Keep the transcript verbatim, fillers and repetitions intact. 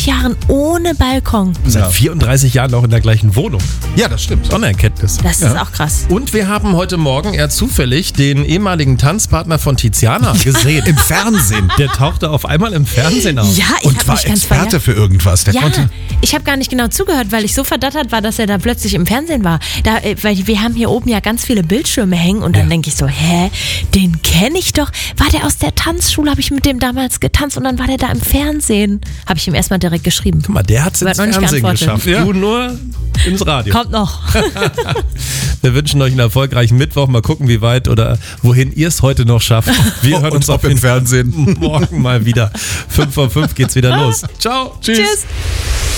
Jahren ohne Balkon. Seit Ja. vierunddreißig Jahren auch in der gleichen Wohnung. Ja, das stimmt. Auch eine Erkenntnis. Das ist auch krass. Und wir haben heute Morgen eher zufällig den ehemaligen Tanzpartner von Tiziana gesehen. Im Fernsehen. Der tauchte auf einmal im Fernsehen auf. Ja, ich Und habe war mich ganz Experte verjagt. für irgendwas. Der Ja, konnte. ich habe gar nicht genau zugehört, weil ich so verdattert war, dass er da plötzlich im Fernsehen war. Da, äh, weil wir haben hier oben ja ganz viele Bildschirme hängen und dann denke ich so, hä, den kenne ich doch. War der aus der Tanzschule? Habe ich mit dem damals getanzt und dann war der da im Fernsehen. Habe ich ihm erstmal direkt geschrieben. Guck mal, der hat es Aber ins hat noch nicht Fernsehen geantwortet. geschafft. Ja. Du nur ins Radio. Kommt noch. Wir wünschen euch einen erfolgreichen Mittwoch. Mal gucken, wie weit oder wohin ihr es heute noch schafft. Wir hören Und uns ob auf im jeden Fall Fernsehen. morgen mal wieder. fünf vor fünf geht's wieder los. Ciao. Tschüss.